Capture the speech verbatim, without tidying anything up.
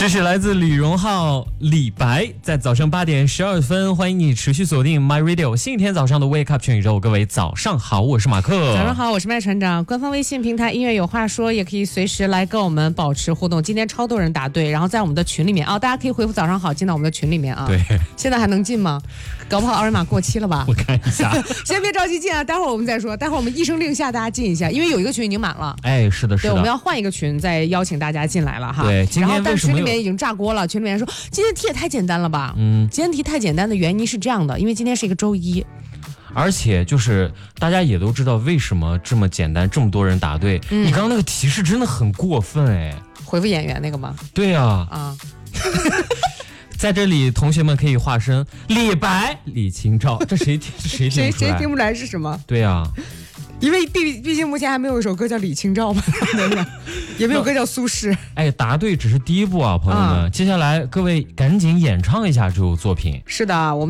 这是来自李荣浩、李白，在早上八点十二分，欢迎你持续锁定 My Radio 星期天早上的 Wake Up 全宇宙，各位早上好，我是马克。 早上好，我是麦船长。官方微信平台音乐有话说，也可以随时来跟我们保持互动。今天超多人答对，然后在我们的群里面啊、哦，大家可以回复早上好进到我们的群里面啊。 对， 现在还能进吗？搞不好二维码过期了吧？ 我看一下。 先别着急进啊，待会儿我们再说。待会儿我们一声令下，大家进一下，因为有一个群已经满了。 哎，是的，是的。 对，我们要换一个群，再邀请大家进来了哈。 对，今天然后但为什么群里面已经炸锅了，群里面说今天题也太简单了吧？ 嗯， 今天题太简单的原因是这样的，因为今天是一个周一。 而且就是大家也都知道为什么这么简单，这么多人答对。嗯、你刚刚那个提示真的很过分哎！ 回复演员那个吗？ 对呀、啊。 啊。 在这里，同学们可以化身李白、李清照，这谁听谁听谁谁听不来是什么？ 对呀、啊， 因为毕毕竟目前还没有一首歌叫李清照嘛，也没有歌叫苏轼。 哎，答对只是第一步啊，朋友们，嗯、接下来各位赶紧演唱一下这首作品。 是的，我们。